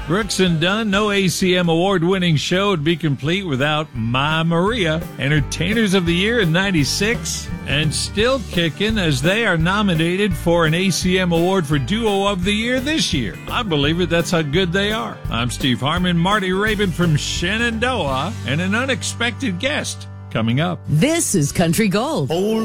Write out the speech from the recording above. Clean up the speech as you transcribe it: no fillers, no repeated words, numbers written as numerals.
Brooks and Dunn, no ACM award-winning show would be complete without My Maria, Entertainers of the Year in 96, and still kicking as they are nominated for an ACM award for Duo of the Year this year. I believe it, that's how good they are. I'm Steve Harmon, Marty Rabin from Shenandoah, and an unexpected guest coming up. This is Country Gold.